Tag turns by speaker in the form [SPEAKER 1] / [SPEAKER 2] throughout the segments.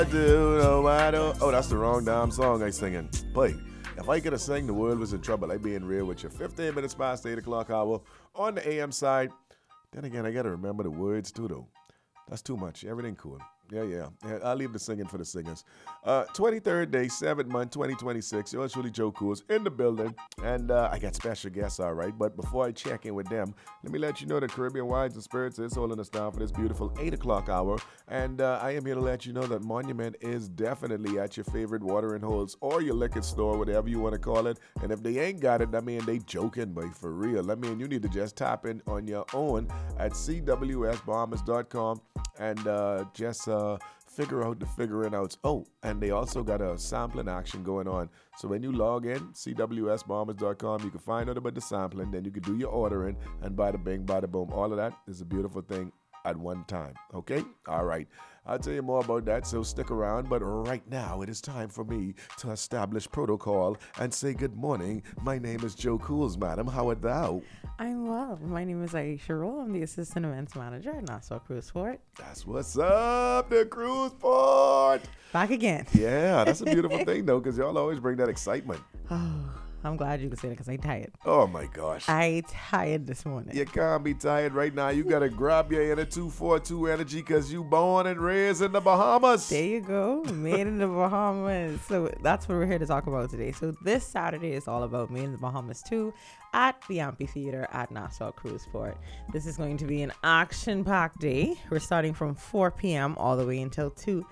[SPEAKER 1] do know I don't. Oh, that's the wrong damn song I singing. Boy, if I could have sang, the world was in trouble. I being real with you. 15 minutes past 8 o'clock hour on the AM side. Then again, I got to remember the words too, though. That's too much. Everything cool. Yeah. I'll leave the singing for the singers. 23rd day, 7th month, 2026. Yours truly, Joe Cools, in the building. And I got special guests, all right. But before I check in with them, let me let you know that Caribbean Wines and Spirits is holding us down for this beautiful 8 o'clock hour. And I am here to let you know that Monument is definitely at your favorite watering holes or your liquor store, whatever you want to call it. And if they ain't got it, I mean, they joking, but for real. I mean, you need to just tap in on your own at cwsbahamas.com and just figure out the figuring outs. Oh, and they also got a sampling action going on. So when you log in, cwsbahamas.com, you can find out about the sampling, then you can do your ordering, and bada bing, bada boom. All of that is a beautiful thing at one time. Okay? All right. I'll tell you more about that, so stick around. But right now, it is time for me to establish protocol and say good morning. My name is Joe Cools, madam. How art thou?
[SPEAKER 2] I'm well. My name is Aisha Roll. I'm the Assistant Events Manager at Nassau Cruise Port.
[SPEAKER 1] That's what's up, the cruise port.
[SPEAKER 2] Back again.
[SPEAKER 1] Yeah, that's a beautiful thing, though, because y'all always bring that excitement.
[SPEAKER 2] Oh, I'm glad you could say that because I'm tired.
[SPEAKER 1] Oh, my gosh.
[SPEAKER 2] I tired this morning.
[SPEAKER 1] You can't be tired right now. You got to grab your inner 242 energy because you born and raised in the Bahamas.
[SPEAKER 2] There you go. Made in the Bahamas. So that's what we're here to talk about today. So this Saturday is all about Made in the Bahamas 2 at the Amphitheater at Nassau Cruise Port. This is going to be an action-packed day. We're starting from 4 p.m. all the way until 2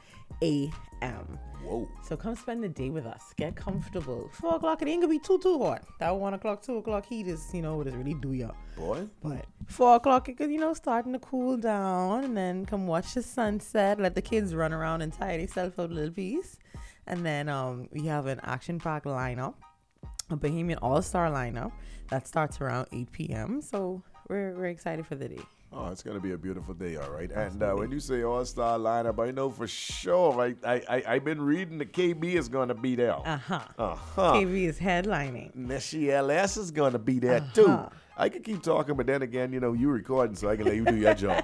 [SPEAKER 2] a.m.
[SPEAKER 1] Whoa.
[SPEAKER 2] So come spend the day with us. Get comfortable. 4 o'clock, it ain't gonna be too hot. That 1 o'clock, 2 o'clock heat is, what it's really do ya.
[SPEAKER 1] Boy.
[SPEAKER 2] But 4 o'clock, it could, starting to cool down. And then come watch the sunset. Let the kids run around and tire themselves out a little piece. And then we have an action-packed lineup. A Bahamian All-Star lineup that starts around 8 p.m. So we're excited for the day.
[SPEAKER 1] Oh, it's going to be a beautiful day, all right. And when you say all-star lineup, I know for sure, I've been reading the KB is going to be there.
[SPEAKER 2] KB is headlining.
[SPEAKER 1] Nessie LS is going to be there, too. I could keep talking, but then again, you recording, so I can let you do your job.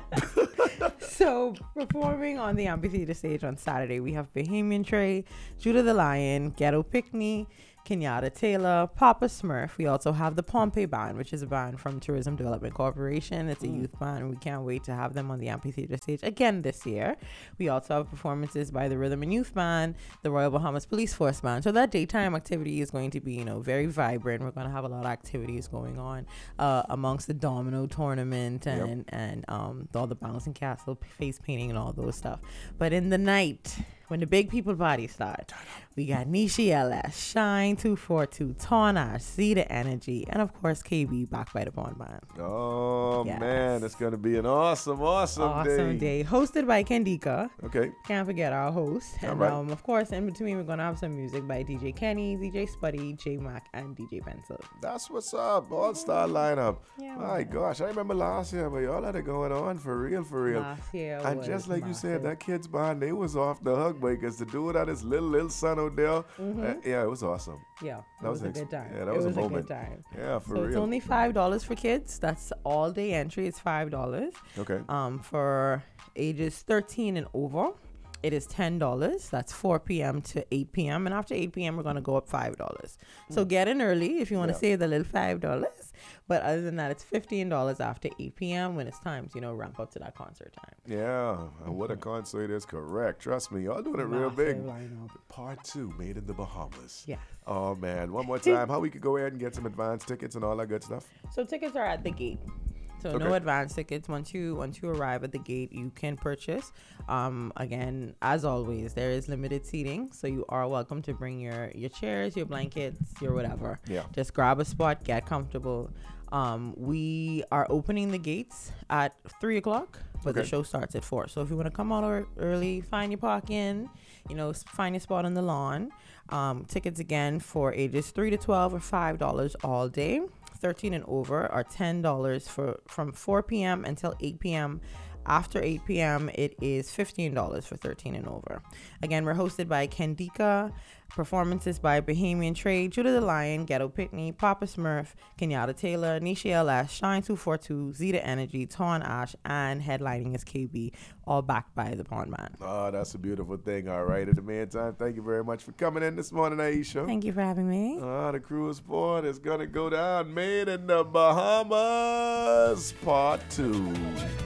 [SPEAKER 2] So, performing on the amphitheater stage on Saturday, we have Bahamian Trey, Judah the Lion, Ghetto Picnic, Kenyatta Taylor, Papa Smurf. We also have the Pompey Band, which is a band from Tourism Development Corporation. It's a youth band, and we can't wait to have them on the amphitheater stage again this year. We also have performances by the Rhythm and Youth Band, the Royal Bahamas Police Force Band. So that daytime activity is going to be, very vibrant. We're going to have a lot of activities going on amongst the domino tournament and all the bouncing castle, face painting, and all those stuff. But in the night, when the big people party start, we got Nishi LS, Shine 242, Tornage, See the Energy, and of course KB back by the Pond Band.
[SPEAKER 1] Oh, yes. Man, it's going to be an awesome day.
[SPEAKER 2] Hosted by Kendika.
[SPEAKER 1] Okay.
[SPEAKER 2] Can't forget our host. And
[SPEAKER 1] right.
[SPEAKER 2] Of course, in between, we're going to have some music by DJ Kenny, DJ Spuddy, J Mac, and DJ Pencil.
[SPEAKER 1] That's what's up. All-star lineup.
[SPEAKER 2] Yeah,
[SPEAKER 1] My gosh, I remember last year, but y'all had it going on for real.
[SPEAKER 2] Last year
[SPEAKER 1] and just like
[SPEAKER 2] massive.
[SPEAKER 1] You said, that kids band, they was off the hook, because to do it at his little son out there, it was awesome.
[SPEAKER 2] Yeah, that was a good time.
[SPEAKER 1] Yeah, that was a moment.
[SPEAKER 2] Good time.
[SPEAKER 1] Yeah, for
[SPEAKER 2] so
[SPEAKER 1] real.
[SPEAKER 2] It's only $5 for kids. That's all day entry. It's $5.
[SPEAKER 1] Okay.
[SPEAKER 2] For ages 13 and over, it is $10. That's 4 p.m. to 8 p.m. And after 8 p.m., we're going to go up $5. So get in early if you want to save the little $5. But other than that, it's $15 after 8 p.m. when it's time to, ramp up to that concert time.
[SPEAKER 1] Yeah, and what a concert is correct. Trust me, y'all doing it real big.
[SPEAKER 2] Lineup.
[SPEAKER 1] Part 2, Made in the Bahamas.
[SPEAKER 2] Yeah.
[SPEAKER 1] Oh, man. One more time, how we could go ahead and get some advance tickets and all that good stuff?
[SPEAKER 2] So tickets are at the gate. So no advance tickets. Once you arrive at the gate, you can purchase. Again, as always, there is limited seating, so you are welcome to bring your chairs, your blankets, your whatever.
[SPEAKER 1] Yeah.
[SPEAKER 2] Just grab a spot, get comfortable. We are opening the gates at 3 o'clock, but the show starts at 4. So if you want to come out early, find your parking, find your spot on the lawn. Tickets again for ages 3 to 12 are $5 all day. 13 and over are $10 from 4 p.m. until 8 p.m. After 8 p.m., it is $15 for 13 and over. Again, we're hosted by Kendika. Performances by Bahamian Trade, Judah the Lion, Ghetto Picnic, Papa Smurf, Kenyatta Taylor, Nisha LS, Shine 242, Zeta Energy, Torn Ash, and headlining is KB, all backed by the Pond Man.
[SPEAKER 1] Oh, that's a beautiful thing. All right. In the meantime, thank you very much for coming in this morning, Aisha.
[SPEAKER 2] Thank you for having me.
[SPEAKER 1] The cruise port is going to go down. Made in the Bahamas, part 2.